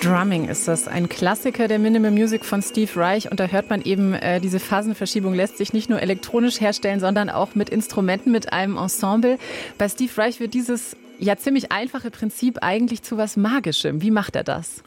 Drumming ist das, ein Klassiker der Minimal Music von Steve Reich. Und da hört man eben, diese Phasenverschiebung lässt sich nicht nur elektronisch herstellen, sondern auch mit Instrumenten, mit einem Ensemble. Bei Steve Reich wird dieses ja ziemlich einfache Prinzip eigentlich zu was Magischem. Wie macht er das?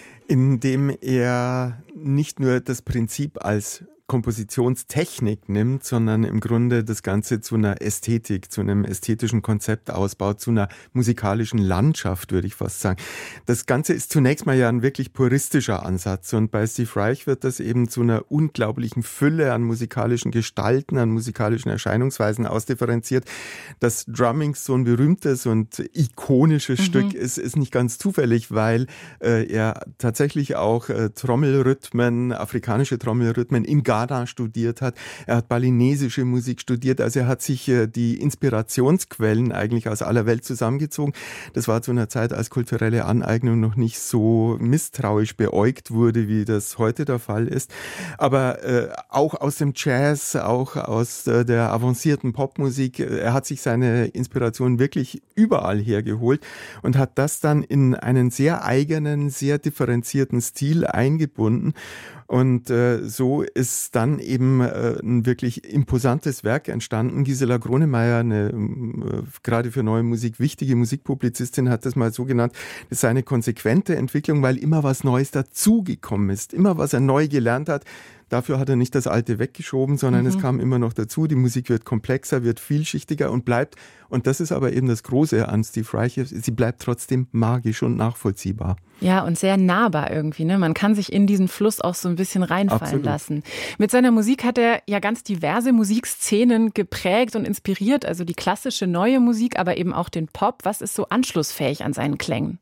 Indem er nicht nur das Prinzip als Kompositionstechnik nimmt, sondern im Grunde das Ganze zu einer Ästhetik, zu einem ästhetischen Konzept ausbaut, zu einer musikalischen Landschaft, würde ich fast sagen. Das Ganze ist zunächst mal ja ein wirklich puristischer Ansatz und bei Steve Reich wird das eben zu einer unglaublichen Fülle an musikalischen Gestalten, an musikalischen Erscheinungsweisen ausdifferenziert. Dass Drumming so ein berühmtes und ikonisches Stück ist nicht ganz zufällig, weil er tatsächlich auch Trommelrhythmen, afrikanische Trommelrhythmen in Ghana studiert hat. Er hat balinesische Musik studiert. Also er hat sich die Inspirationsquellen eigentlich aus aller Welt zusammengezogen. Das war zu einer Zeit, als kulturelle Aneignung noch nicht so misstrauisch beäugt wurde, wie das heute der Fall ist. Aber auch aus dem Jazz, auch aus der avancierten Popmusik. Er hat sich seine Inspiration wirklich überall hergeholt und hat das dann in einen sehr eigenen, sehr differenzierten Stil eingebunden. Und so ist dann eben ein wirklich imposantes Werk entstanden. Gisela Gronemeyer, eine gerade für neue Musik wichtige Musikpublizistin, hat das mal so genannt, das sei eine konsequente Entwicklung, weil immer was Neues dazugekommen ist, immer was er neu gelernt hat. Dafür hat er nicht das Alte weggeschoben, sondern es kam immer noch dazu. Die Musik wird komplexer, wird vielschichtiger und bleibt, und das ist aber eben das Große an Steve Reich, sie bleibt trotzdem magisch und nachvollziehbar. Ja, und sehr nahbar irgendwie, ne? Man kann sich in diesen Fluss auch so ein bisschen reinfallen lassen. Mit seiner Musik hat er ja ganz diverse Musikszenen geprägt und inspiriert, also die klassische neue Musik, aber eben auch den Pop. Was ist so anschlussfähig an seinen Klängen?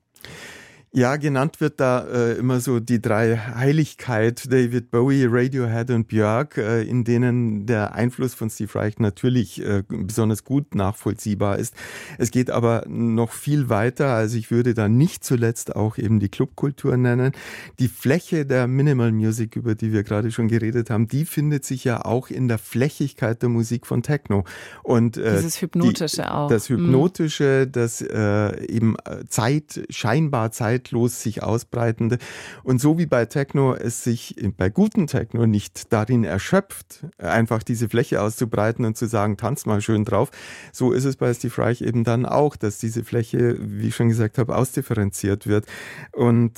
Ja, genannt wird da immer so die drei Heiligkeit, David Bowie, Radiohead und Björk, in denen der Einfluss von Steve Reich natürlich besonders gut nachvollziehbar ist. Es geht aber noch viel weiter, also ich würde da nicht zuletzt auch eben die Clubkultur nennen. Die Fläche der Minimal Music, über die wir gerade schon geredet haben, die findet sich ja auch in der Flächigkeit der Musik von Techno. Und dieses Hypnotische auch. Das Hypnotische, das eben scheinbar zeitlos sich ausbreitende. Und so wie bei Techno es sich bei guten Techno nicht darin erschöpft, einfach diese Fläche auszubreiten und zu sagen, tanz mal schön drauf, so ist es bei Steve Reich eben dann auch, dass diese Fläche, wie ich schon gesagt habe, ausdifferenziert wird. Und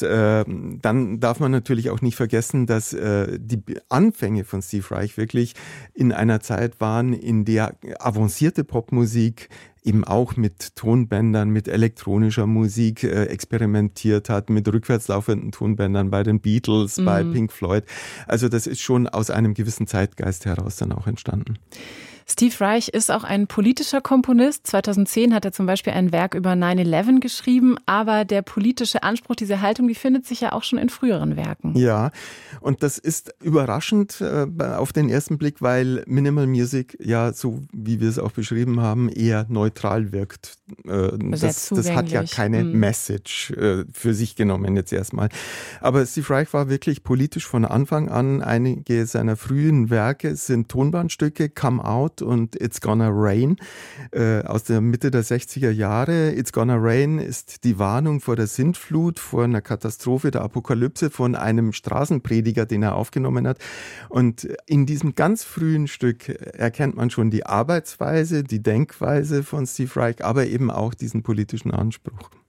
dann darf man natürlich auch nicht vergessen, dass die Anfänge von Steve Reich wirklich in einer Zeit waren, in der avancierte Popmusik eben auch mit Tonbändern, mit elektronischer Musik experimentiert hat, mit rückwärts laufenden Tonbändern bei den Beatles, bei Pink Floyd. Also das ist schon aus einem gewissen Zeitgeist heraus dann auch entstanden. Steve Reich ist auch ein politischer Komponist. 2010 hat er zum Beispiel ein Werk über 9/11 geschrieben, aber der politische Anspruch, diese Haltung, die findet sich ja auch schon in früheren Werken. Ja, und das ist überraschend auf den ersten Blick, weil Minimal Music ja, so wie wir es auch beschrieben haben, eher neutral wirkt. Das hat ja keine Message für sich genommen jetzt erstmal. Aber Steve Reich war wirklich politisch von Anfang an. Einige seiner frühen Werke sind Tonbandstücke, Come Out und It's Gonna Rain aus der Mitte der 60er Jahre. It's Gonna Rain ist die Warnung vor der Sintflut, vor einer Katastrophe, der Apokalypse von einem Straßenprediger, den er aufgenommen hat. Und in diesem ganz frühen Stück erkennt man schon die Arbeitsweise, die Denkweise von Steve Reich, aber eben auch diesen politischen Anspruch.